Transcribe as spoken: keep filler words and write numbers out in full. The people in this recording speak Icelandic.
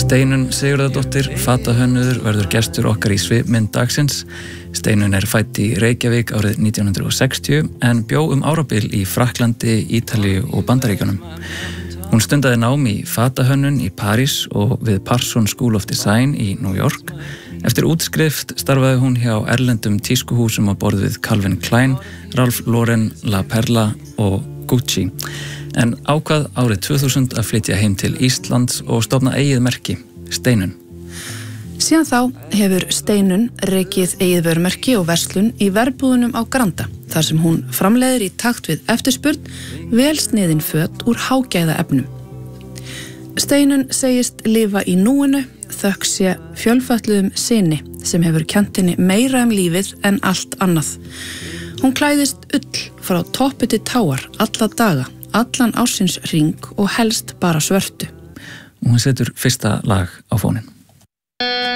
Steinunn Sigurðardóttir, fatahönnuður, verður gestur okkar í svipmynd dagsins. Steinunn er fædd í Reykjavík árið nítján hundruð sextíu en bjó um árabil í Frakklandi, Ítalíu og Bandaríkjunum. Hún stundaði nám í fatahönnun í París og við Parsons School of Design í New York. Eftir útskrift starfaði hún hjá erlendum tískuhúsum á borð við Calvin Klein, Ralph Lauren, La Perla og Gucci. En ákvað árið tvö þúsund að flytja heim til Íslands og stofna eigið merki, Steinunn. Síðan þá hefur Steinunn rekið eigið vörumerki og verslun í verbúðunum á Granda, þar sem hún framleiðir í takt við eftirspurn vel sniðin föt úr hágæða efnum. Steinunn segist lifa í núinu, þökk sé fjölfötluðum syni sem hefur kennt henni meira um lífið en allt annað. Hún klæðist ull frá toppi til táar alla daga, allan ársins hring og helst bara svörtu. Og hún setur fyrsta lag á fóninn.